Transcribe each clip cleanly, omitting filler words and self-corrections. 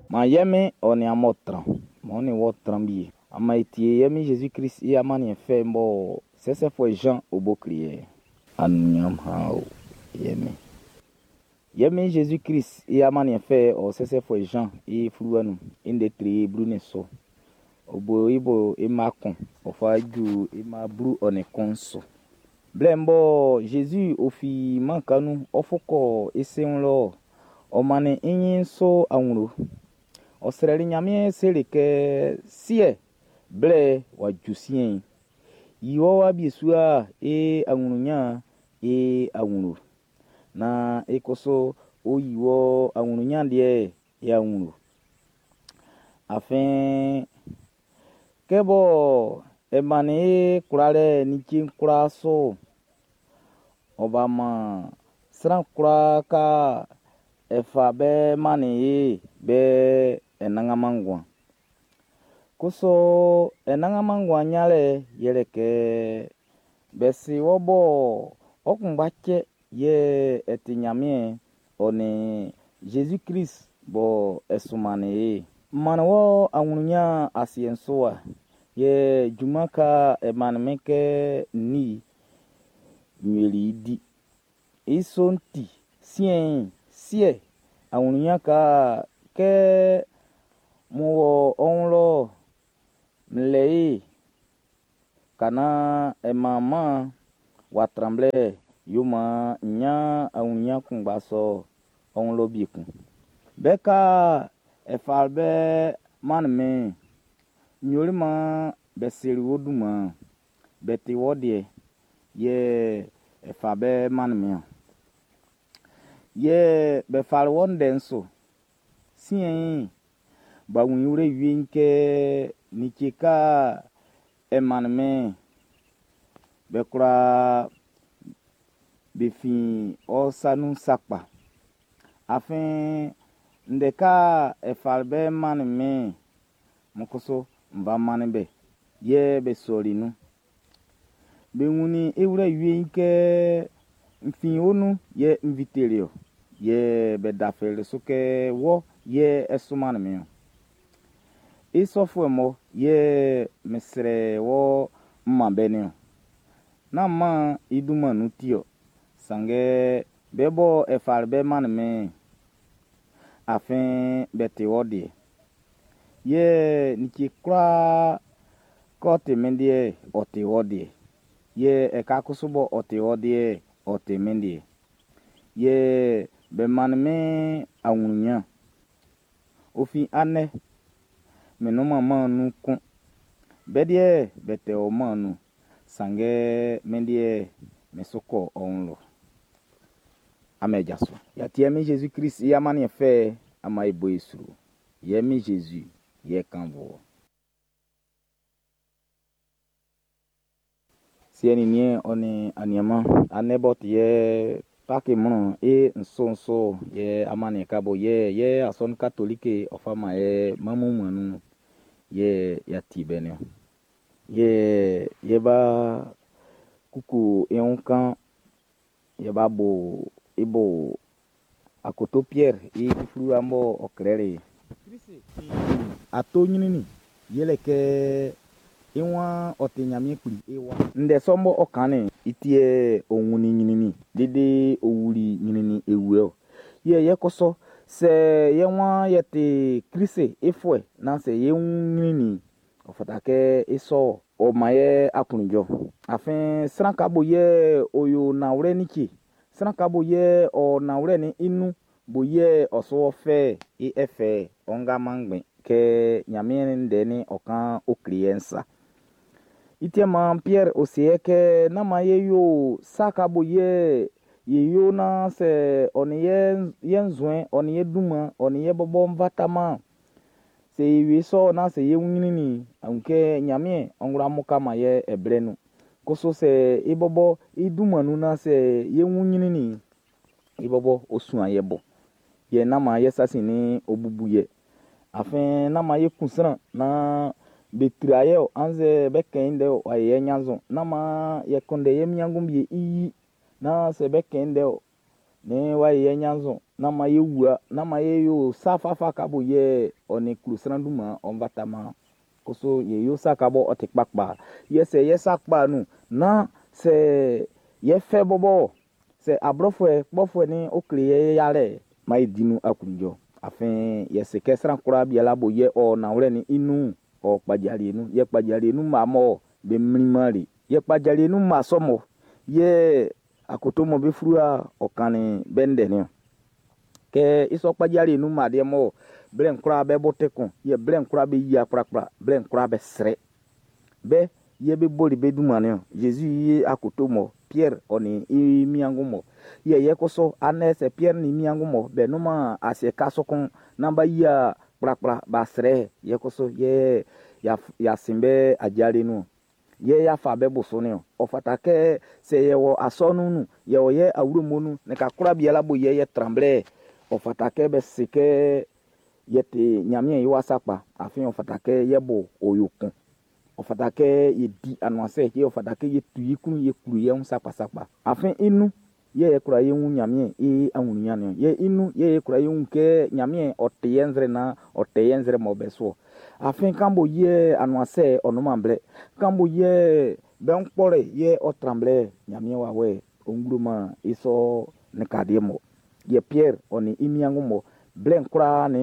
Ma yemi on a motran. Mon est wotran bi. Ama itie yemi Jésus-Christ et amani fait mbo. C'est fois Jean au bouclier. Anyam hao yemi. Yemi Jésus-Christ et amani fait au c'est fois Jean et fluanu. Inde tri brunesso. Obo ibo emakon. Ofa ju ema bru one konso. Blembo Jésus ofi mankanu ofoko eseunlo. Omane inyin so aunro. Osreli nyamie seleke sie ble wa jusien. Iwo wa biesua e aunrunya e aunro. Na ekoso o iwo aunrunya die e aunro. Afin kebo emane kurale nikin kuraso. Obama sran kura ka efa be mani be enangamangwa. Kuso enangamangwa nyale yeleke besi wobo okumbache ye etinyamie one Jésus Christ bo esumane. Manwo amunya asiensoa ye jumaka emanmeke ni nweli di isonti sien sie amunya ka ke muwo onlo mlei kana emama watremble yuma nya amunya kumbaso onlo biku beka efalbe manme nyolima besiri woduma beti wodie ye efabe manme ye befal wondenso sien bawunyure winke nikika emanme bekura befi osanu sakpa afin ndeka efalbe manme mukoso mba manbe ye besolinu bewuni ewure winke mfin onu ye inviterio ye bedafele soke wo ye esumanme isofwemo ye mesre wo mmabene na ma idumanu tio sange bebo efalbe manme afin bete wodie ye niki kra kote mendie ote wodie ye ekakusubo ote wodie ote mendie ye be manme awunya ofi ane menoma manu kun bedie bete o manu sange mendie mesoko onlo amejaso yatiemi Jésus Christ yamani fe ama iboisru yemi Jésus ye kanvo sieni nie oni anyama anebot ye pake mono e nsonso ye amani kabo ye ason katolike ofama ye mamumanu ye yatibene ye ba kuku eonkan ye ba bo ibo akoto Pierre e flu ambo okrere ato nyinini yeleke iwa otenyamie kuri ewa nde sombo okane itie onwuni nyinini dede owuri nyinini ewuo ye koso se ye wa yete krise efwe na se ye nyinini ofatake eso o maye akunjo afin srankabo ye oyo nawre niki srankabo ye o nawre ni inu boye oso fe efe onga mangbe ke nyamie ndeni okan okriensa itiema Pierre osieke na maye yo sakabo ye yo na se oniye yenzwen oniye duma oniye bobo mvatama se wiso na se ye winini anke nyamie ongura muka maye ebrenu koso se ibobo iduma nu na se ye winini ibobo osun ayebo ye na maye sasini obubuye afin na maye kunsran na betraye anze bekende waye nyanzo na ma ye konde ye myangum ye iyi na se bekende ne wa ye nyanzo na ma ye wua na ma ye yo safafa kabo ye oni klusranduma on vatama koso ye yo sakabo otikpakpa ye se ye sakpa nu na se ye fe bobo se abrofo kpofo ni okle ye yale mai dinu akunjo afin ye se kesran kura bi ala bo ye o na wre ni inu o kpajali nu ye kpajali nu ma mo be mrimari ye kpajali nu ma somo ye akoto mo be frua okani bende ni ke iso kpajali nu ma de mo blen kura be botekun ye blen kura be ya kura blen kura be sre be ye be boli be dumani Jesus ye akoto mo Pierre oni miangu mo ye koso anese Pierre ni miangu mo be no ma ase kasokon namba ya kura ba sre ye koso ye ya simbe ajali nu ye ya fa be bosoni o fatake se ye wo asonu nu ye o ye awurumonu ne ka kura biela bo ye tremble o fatake be sike yete nyamie yiwa sakpa afin o fatake yebo oyokun o fatake yedi anwase ye o fatake yetu yikun ye kuru ye un sakpa afin inu ye kura ye un nyamie anwunu nyane ye inu ye kura ye un ke nyamie oteyenzre na oteyenzre mobeso afin kambo ye anwase onomamble kambo ye benkpore ye otramble nyamie wawe ongruma iso nekademo ye Pierre oni imiangu mo blen kura ne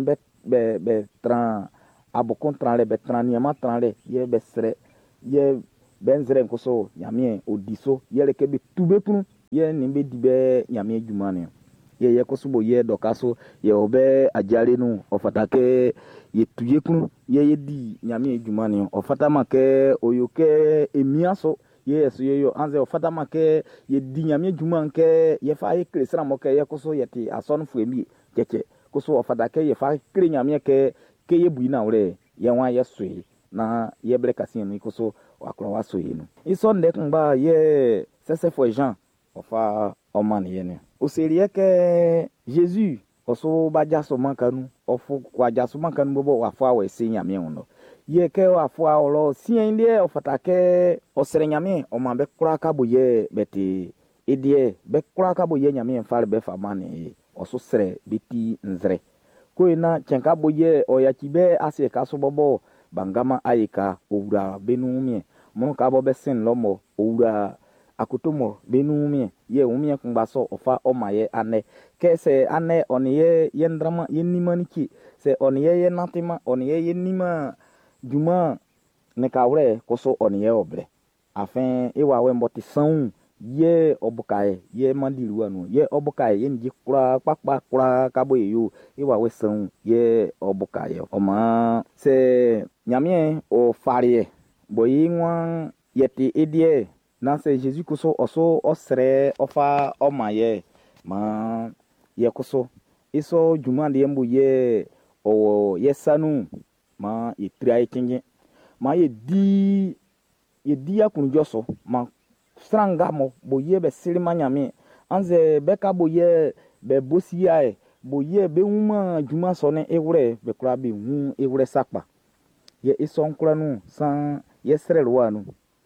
be tran abokon tran le be tran niama tran le ye be sre ye benzre nkoso nyamie odiso ye le ke be tube punu ye ni be dibe nyamie jumane ye kosubo ye dokaso ye obe ajale nu ofatake ye tuye punu ye di nyamie jumane ofatama ke oyoke emiaso ye so ye yo anze ofatama ke ye di nyamie juman ke ye fa ye kresra mo ke ye koso ye ti ason fuemi cheche koso ofatake ye fa kre nyamie ke ye buina ore ye wa ye sui na ye ble kasin ni koso akro wa sui nu iso ndek ngba ye sese fo Jean ofa omani ye ne o serie ke Jesus oso ba jaso mankanu ofu kwa jaso mankanu bobo wa fa we se nyamie uno ye ke wa fa olo sien ndie ofatake osere nyamie o ma be kura ka bo ye beti idie be kura ka bo ye nyamie fa be fa mani oso sere biti nzre ko ina chenka bo ye o ya kibe ase ka so bobo bangama ayika owura benumie mon ka bo be sin lomo owura akotomo benumie ye umie kungbaso ofa omaye ane kese ane oniye yendrama yenimaniki se oniye yenatima oniye yenima juma ne kawre koso oniye obre afin iwa we mboti san ye obukaye ye mandiluanu ye obukaye ye nji kura pakpa kura kabo yo iwa we san ye obukaye oma se nyamie o farie boyi nwan yeti idie na se Jesus koso oso osre ofa omaye ma ye koso iso juma de mbu ye o ye sanu ma ye trai tinge ma ye di akun joso ma stranga mo bo ye be silima nyame anze beka bo ye be bosia bo ye be uma juma so ne ewre be kura be hu ewre sakpa ye iso nkura nu san ye srelwa anu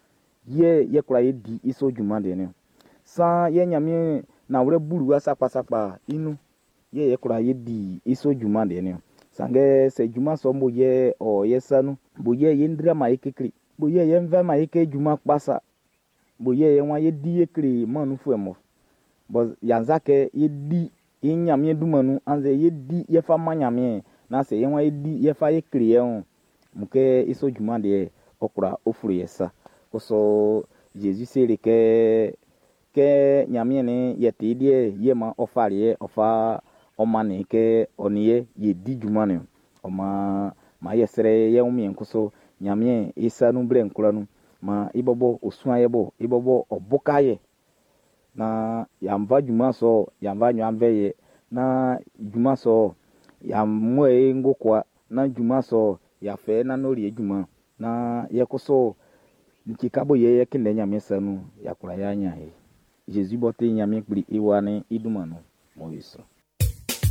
ye kura ye di iso juma de ne san ye nyame na wre buru sakpa inu ye kura ye di iso juma de ne sange se juma so mbo ye o ye sanu bo ye ndra ma ikekri bo ye mva ma ike juma kpasa bo ye nwa ye di ekri manu fuemo bo yanzake ye di nyame dumanu anze ye di ye fa manyame na se ye nwa ye di ye fa ekri ye muke iso juma de okura ofuru yesa koso Jesus sele ke nyame ne ye ti die ye ma ofare ofa omane ke oniye ye di juma ne oma ma ye sere ye umien koso nyame isa nu bre nkuranu ma ibobo osuan yebo ibobo obukaye na yamba juma so yamba nyamve ye na juma so yamwe ngokwa na juma so ya fe na nori juma na ye koso nkikabo ye kinde nyame sanu yakura ya nya he Jesus bote nyame kpiri iwane idumanu mo yiso